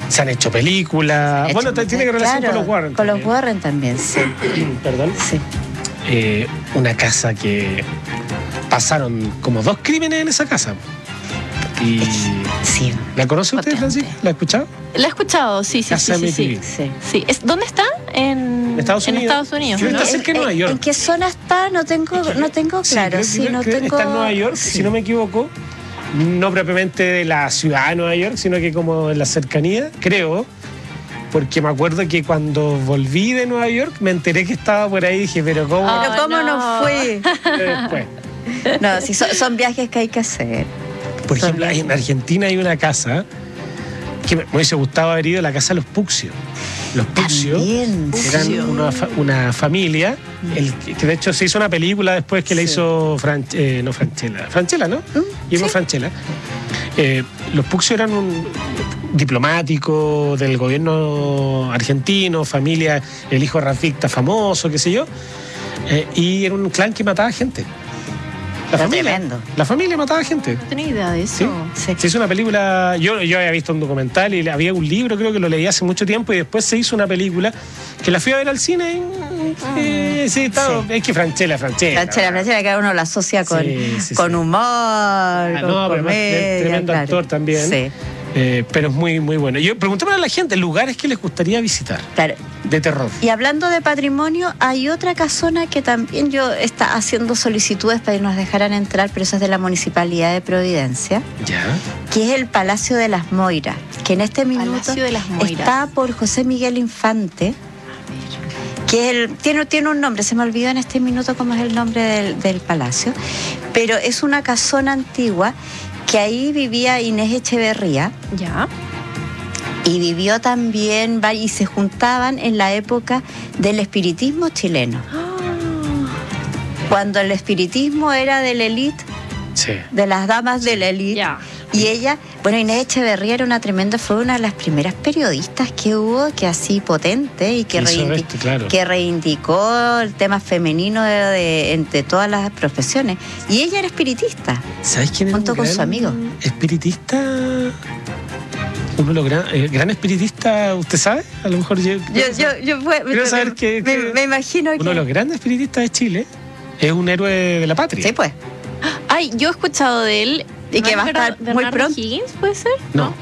Se han hecho películas. Bueno, tiene que relación con los Warren. Con los Warren también, sí. Perdón. Sí. Una casa que pasaron como 2 crímenes en esa casa. Y sí. ¿La conoce usted, Francisco? ¿La ha escuchado? La he escuchado, sí. ¿Dónde está? En Estados Unidos. En Estados Unidos. Está cerca de Nueva York. ¿En qué zona está? No tengo claro. Creo que está en Nueva York, si no me equivoco. No propiamente de la ciudad de Nueva York, sino que como en la cercanía, creo. Porque me acuerdo que cuando volví de Nueva York me enteré que estaba por ahí y dije, pero ¿cómo? Pero ¿cómo no fui? Después. No, sí, son viajes que hay que hacer. Por ejemplo, en Argentina hay una casa que me hubiese gustado haber ido, a la casa de los Puccio. Los Puccio eran una familia, que de hecho se hizo una película después que la hizo Franchella, ¿no? Guillermo Franchella. Los Puccio eran un diplomático del gobierno argentino, familia, el hijo Rafita famoso, qué sé yo, y era un clan que mataba gente. La familia mataba gente. No tenía idea de eso. Sí. Se hizo una película. Yo había visto un documental y había un libro, creo que lo leí hace mucho tiempo, y después se hizo una película que la fui a ver al cine. Es que Franchella, que uno la asocia con humor, con comedia. Tremendo actor también. Sí. Pero es muy, muy bueno. Yo preguntémosle a la gente lugares que les gustaría visitar. Claro. De terror. Y hablando de patrimonio, hay otra casona que también yo está haciendo solicitudes para que nos dejaran entrar, pero eso es de la Municipalidad de Providencia. Ya. Que es el Palacio de las Moiras, que en este minuto está por José Miguel Infante. Que tiene un nombre, se me olvidó en este minuto cómo es el nombre del palacio, pero es una casona antigua que ahí vivía Inés Echeverría. Ya. Y vivió también, y se juntaban en la época del espiritismo chileno. Cuando el espiritismo era de la élite, de las damas de la élite. Ya. Y ella, Inés Echeverría fue una de las primeras periodistas que hubo, que así potente y que reivindicó el tema femenino entre todas las profesiones. Y ella era espiritista. ¿Sabes quién es? Junto con su amigo. Espiritista. Uno de los gran espiritista, ¿usted sabe? A lo mejor yo quiero saber me imagino que uno de los grandes espiritistas de Chile es un héroe de la patria. Sí, pues. Ay, yo he escuchado de él. Y que va a estar muy pronto. Higgins, ¿puede ser? No.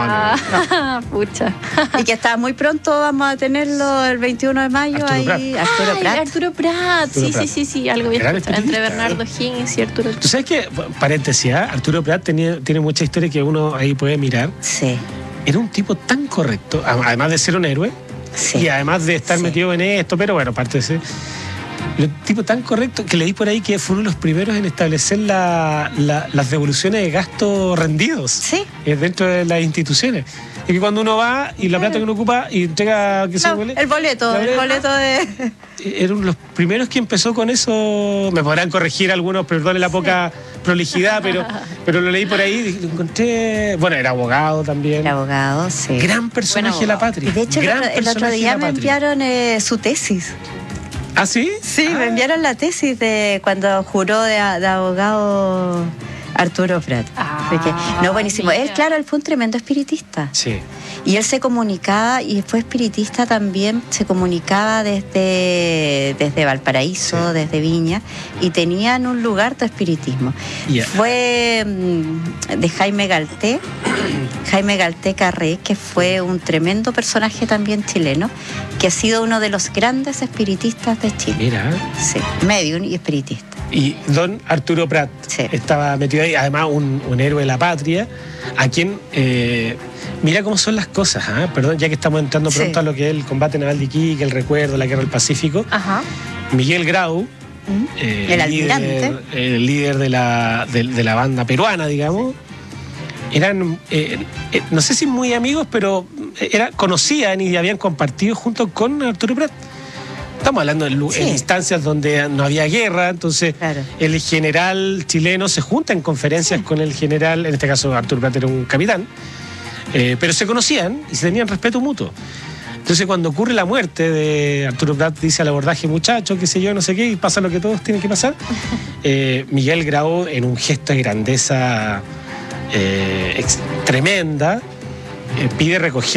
Pucha. Y que está muy pronto, vamos a tenerlo el 21 de mayo Arturo Prat. Sí, algo bien entre Bernardo Higgins y Arturo Prat. ¿Tú sabes qué? Paréntesis, Arturo Prat tiene mucha historia que uno ahí puede mirar. Sí. Era un tipo tan correcto, además de ser un héroe, y además de estar metido en esto, pero bueno, aparte de ser un tipo tan correcto que leí por ahí que fue uno de los primeros en establecer las devoluciones de gastos rendidos dentro de las instituciones. Y que cuando uno va y la plata que uno ocupa y entrega el boleto de... Era uno de los primeros que empezó con eso. Me podrán corregir algunos, perdone la poca prolijidad, pero lo leí por ahí y lo encontré. Bueno, era abogado también. Era abogado, sí. Gran personaje de la patria. Y de hecho, el otro día me enviaron su tesis. ¿Ah, sí? Sí, me enviaron la tesis de cuando juró de abogado Arturo Prat. Buenísimo. Mira. Él fue un tremendo espiritista. Sí. Y él se comunicaba, y fue espiritista también, se comunicaba desde Valparaíso, desde Viña, y tenían un lugar de espiritismo. Fue de Jaime Galté Carré, que fue un tremendo personaje también chileno, que ha sido uno de los grandes espiritistas de Chile. Mira. Sí, medium y espiritista. Y don Arturo Prat estaba metido ahí, además un héroe de la patria, a quien, mira cómo son las cosas, perdón, ya que estamos entrando pronto a lo que es el combate naval de Iquique, el recuerdo, la guerra del Pacífico. Miguel Grau, el almirante, el líder de la banda peruana, digamos, eran, no sé si muy amigos, pero conocían y habían compartido junto con Arturo Prat. Estamos hablando en instancias donde no había guerra, entonces el general chileno se junta en conferencias con el general, en este caso Arturo Prat era un capitán, pero se conocían y se tenían respeto mutuo. Entonces cuando ocurre la muerte de Arturo Prat, dice al abordaje, muchacho, qué sé yo, no sé qué, y pasa lo que todos tienen que pasar, Miguel Grau, en un gesto de grandeza tremenda, pide recoger